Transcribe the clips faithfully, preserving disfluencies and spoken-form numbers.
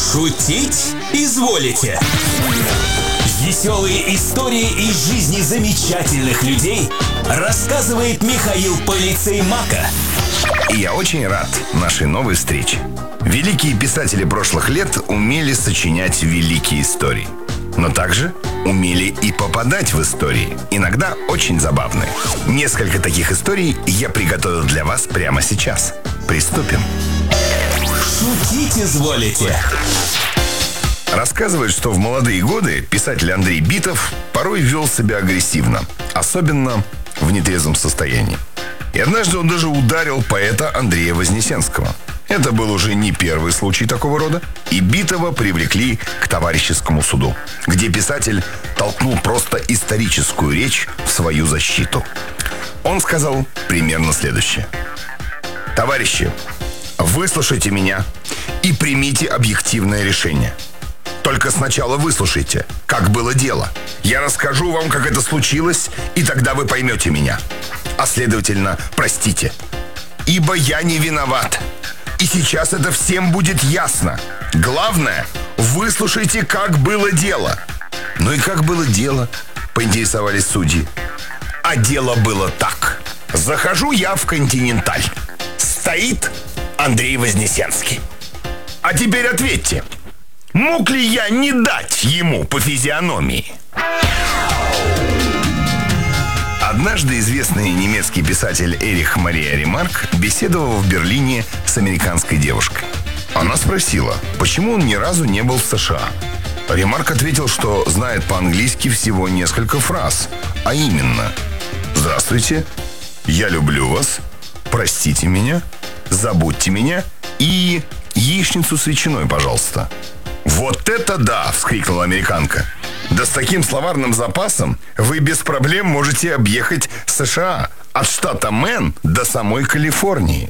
Шутить изволите. Веселые истории из жизни замечательных людей рассказывает Михаил Полицеймака. И я очень рад нашей новой встрече. Великие писатели прошлых лет умели сочинять великие истории, но также умели и попадать в истории, иногда очень забавные. Несколько таких историй я приготовил для вас прямо сейчас. Приступим. Шутить изволите. Рассказывают, что в молодые годы писатель Андрей Битов порой вел себя агрессивно, особенно в нетрезвом состоянии. И однажды он даже ударил поэта Андрея Вознесенского. Это был уже не первый случай такого рода, и Битова привлекли к товарищескому суду, где писатель толкнул просто историческую речь в свою защиту. Он сказал примерно следующее: «Товарищи, выслушайте меня и примите объективное решение. Только сначала выслушайте, как было дело. Я расскажу вам, как это случилось, и тогда вы поймете меня. А следовательно, простите. Ибо я не виноват. И сейчас это всем будет ясно. Главное, выслушайте, как было дело». «Ну и как было дело?» — поинтересовались судьи. «А дело было так. Захожу я в «Континенталь». Стоит Андрей Вознесенский. А теперь ответьте, мог ли я не дать ему по физиономии?» Однажды известный немецкий писатель Эрих Мария Ремарк беседовал в Берлине с американской девушкой. Она спросила, почему он ни разу не был в США. Ремарк ответил, что знает по-английски всего несколько фраз, а именно: «Здравствуйте», «Я люблю вас», «Простите меня», «Забудьте меня» и «Яичницу с ветчиной, пожалуйста». «Вот это да!» — вскрикнула американка. «Да с таким словарным запасом вы без проблем можете объехать США от штата Мэн до самой Калифорнии».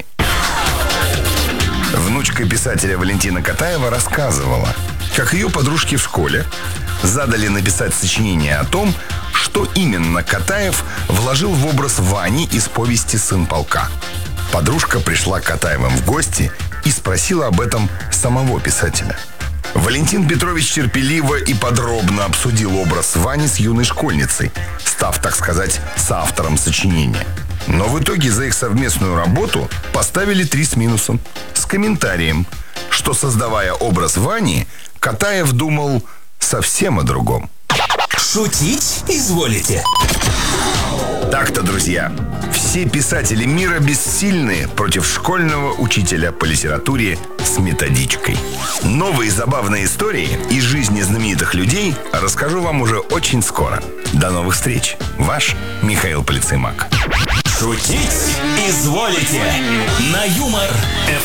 Внучка писателя Валентина Катаева рассказывала, как ее подружки в школе задали написать сочинение о том, что именно Катаев вложил в образ Вани из повести «Сын полка». Подружка пришла к Катаевым в гости и спросила об этом самого писателя. Валентин Петрович терпеливо и подробно обсудил образ Вани с юной школьницей, став, так сказать, соавтором сочинения. Но в итоге за их совместную работу поставили три с минусом, с комментарием, что, создавая образ Вани, Катаев думал совсем о другом. Шутить изволите. Так-то, друзья, все писатели мира бессильны против школьного учителя по литературе с методичкой. Новые забавные истории из жизни знаменитых людей расскажу вам уже очень скоро. До новых встреч. Ваш Михаил Полицеймак. Шутить изволите. На Юмор эф